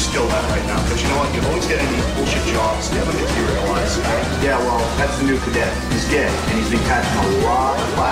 still that right now. But you know what? You always get any bullshit jobs, never materialize. Yeah, well, that's the new cadet. He's gay, and he's been catching a lot of flack.